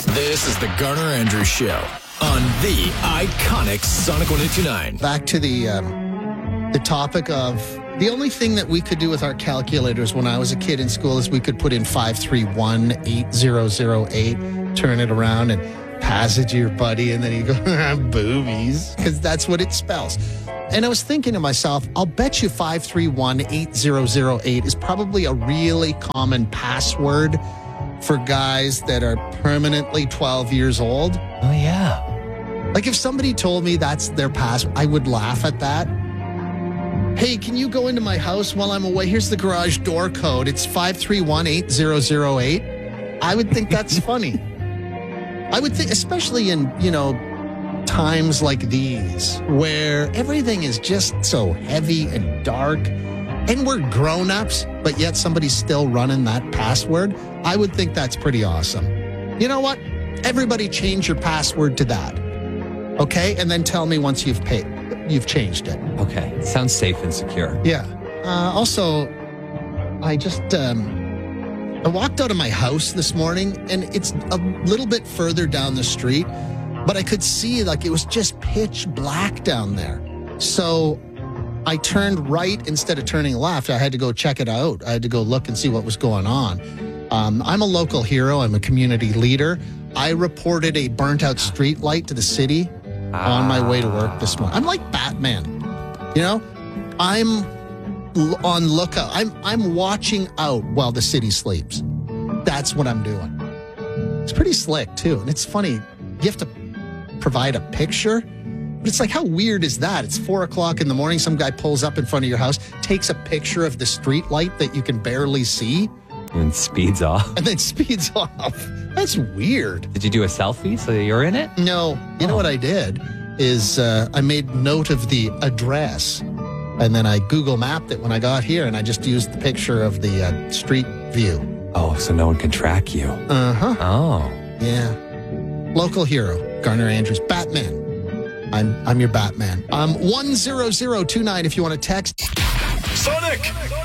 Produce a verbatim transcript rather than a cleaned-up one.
This is the Garner Andrews Show on the iconic Sonic one oh two nine. Back to the um, the topic of the only thing that we could do with our calculators when I was a kid in school is we could put in five three one eight zero zero eight, turn it around and pass it to your buddy, and then you go, boobies, because that's what it spells. And I was thinking to myself, I'll bet you five three one eight zero zero eight is probably a really common password for guys that are permanently twelve years old. Oh, yeah. Like if somebody told me that's their password, I would laugh at that. Hey, can you go into my house while I'm away? Here's the garage door code. It's five three one eight zero zero eight. I would think that's funny. I would think, especially in, you know, times like these where everything is just so heavy and dark and we're grown-ups, but yet somebody's still running that password. I would think that's pretty awesome. You know what? Everybody change your password to that. Okay? And then tell me once you've paid, you've changed it. Okay. Sounds safe and secure. Yeah. Uh, also, I just, um, I walked out of my house this morning and it's a little bit further down the street, but I could see like it was just pitch black down there. So I turned right instead of turning left. I had to go check it out. I had to go look and see what was going on. Um, I'm a local hero. I'm a community leader. I reported a burnt out street light to the city ah. on my way to work this morning. I'm like Batman, you know, I'm on lookout. I'm, I'm watching out while the city sleeps. That's what I'm doing. It's pretty slick too. And it's funny. You have to provide a picture. But it's like, how weird is that? It's four o'clock in the morning. Some guy pulls up in front of your house, takes a picture of the street light that you can barely see. And speeds off. And then speeds off. That's weird. Did you do a selfie so you're in it? No. You oh. know what I did is uh, I made note of the address. And then I Google mapped it when I got here. And I just used the picture of the uh, street view. Oh, so no one can track you. Uh-huh. Oh. Yeah. Local hero, Garner Andrews. Batman. I'm I'm your Batman. Um, one zero zero two nine if you want to text. Sonic!